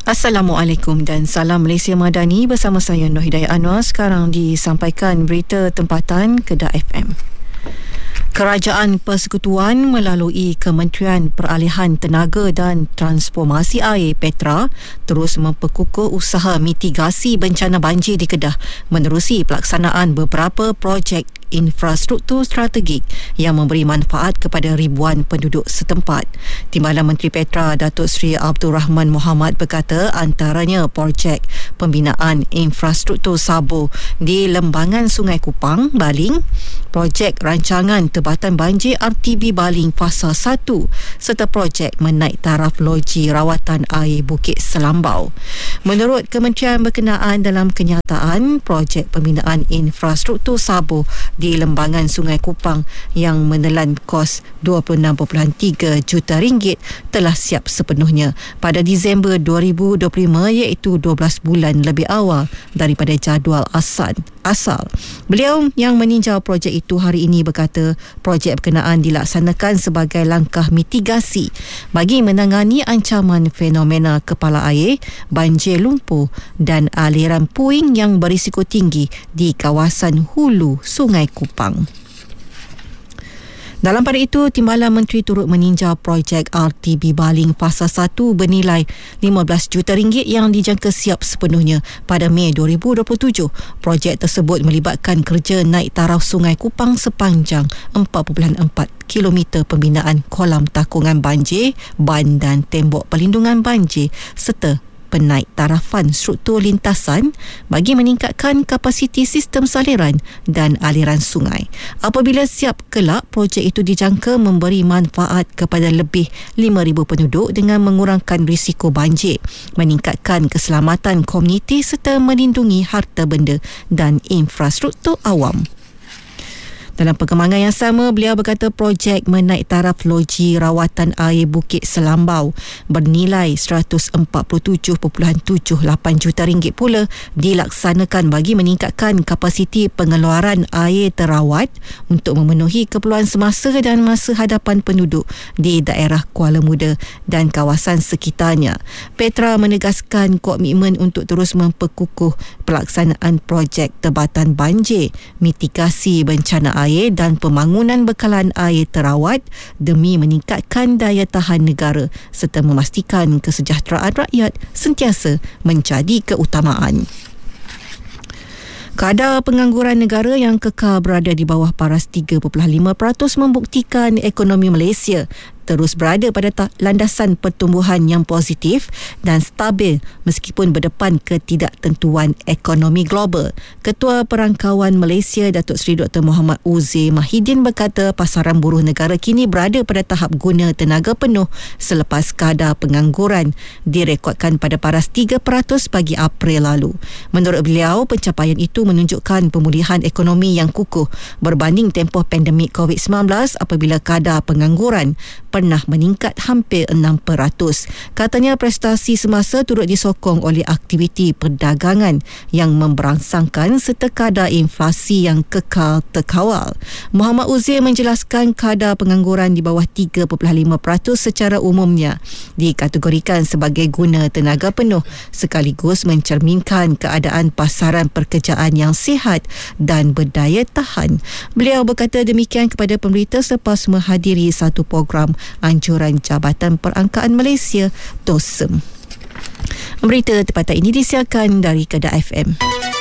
Assalamualaikum dan salam Malaysia Madani, bersama saya Nur Hidayat Anwar. Sekarang disampaikan berita tempatan Kedah FM. Kerajaan Persekutuan melalui Kementerian Peralihan Tenaga dan Transformasi Air Petra terus memperkukuh usaha mitigasi bencana banjir di Kedah menerusi pelaksanaan beberapa projek infrastruktur strategik yang memberi manfaat kepada ribuan penduduk setempat. Timbalan Menteri Petra Datuk Seri Abdul Rahman Mohamad berkata antaranya projek pembinaan infrastruktur Sabo di lembangan Sungai Kupang, Baling, projek rancangan Tebatan Banjir RTB Baling Fasa 1 serta projek menaik taraf loji rawatan air Bukit Selambau. Menurut kementerian berkenaan, dalam kenyataan projek pembinaan infrastruktur Sabo di lembangan Sungai Kupang yang menelan kos RM26.3 juta telah siap sepenuhnya pada Disember 2025, iaitu 12 bulan lebih awal daripada jadual asal. Beliau yang meninjau projek itu hari ini berkata projek berkenaan dilaksanakan sebagai langkah mitigasi bagi menangani ancaman fenomena kepala air, banjir lumpur dan aliran puing yang berisiko tinggi di kawasan hulu Sungai Kupang. Dalam pada itu, Timbalan Menteri turut meninjau projek RTB Baling Fasa 1 bernilai RM15 juta yang dijangka siap sepenuhnya pada Mei 2027. Projek tersebut melibatkan kerja naik taraf Sungai Kupang sepanjang 4.4 km pembinaan kolam takungan banjir, ban dan tembok pelindungan banjir serta penaik tarafan struktur lintasan bagi meningkatkan kapasiti sistem saliran dan aliran sungai. Apabila siap kelak, projek itu dijangka memberi manfaat kepada lebih 5,000 penduduk dengan mengurangkan risiko banjir, meningkatkan keselamatan komuniti serta melindungi harta benda dan infrastruktur awam. Dalam perkembangan yang sama, beliau berkata projek menaik taraf loji rawatan air Bukit Selambau bernilai RM147.78 juta pula dilaksanakan bagi meningkatkan kapasiti pengeluaran air terawat untuk memenuhi keperluan semasa dan masa hadapan penduduk di daerah Kuala Muda dan kawasan sekitarnya. Petra menegaskan komitmen untuk terus memperkukuh pelaksanaan projek tebatan banjir, mitigasi bencana air dan pembangunan bekalan air terawat demi meningkatkan daya tahan negara serta memastikan kesejahteraan rakyat sentiasa menjadi keutamaan. Kadar pengangguran negara yang kekal berada di bawah paras 3.5% membuktikan ekonomi Malaysia terus berada pada landasan pertumbuhan yang positif dan stabil meskipun berdepan ketidaktentuan ekonomi global. Ketua Perangkawan Malaysia Datuk Seri Dr. Muhammad Uzair Mahidin berkata pasaran buruh negara kini berada pada tahap guna tenaga penuh selepas kadar pengangguran direkodkan pada paras 3% bagi April lalu. Menurut beliau, pencapaian itu menunjukkan pemulihan ekonomi yang kukuh berbanding tempoh pandemik COVID-19 apabila kadar pengangguran pernah meningkat hampir 6%. Katanya prestasi semasa turut disokong oleh aktiviti perdagangan yang memberangsangkan serta kadar inflasi yang kekal terkawal. Muhammad Uzair menjelaskan kadar pengangguran di bawah 3.5% secara umumnya dikategorikan sebagai guna tenaga penuh sekaligus mencerminkan keadaan pasaran pekerjaan yang sihat dan berdaya tahan. Beliau berkata demikian kepada pemberita selepas menghadiri satu program anjuran Jabatan Perangkaan Malaysia TOSEM. Berita tempatan ini disiarkan dari Kedah FM.